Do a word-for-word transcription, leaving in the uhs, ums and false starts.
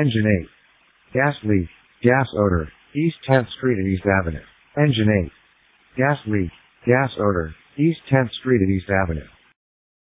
Engine eight. Gas leak. Gas odor. East tenth Street at East Avenue. Engine eight. Gas leak. Gas odor. East tenth Street at East Avenue.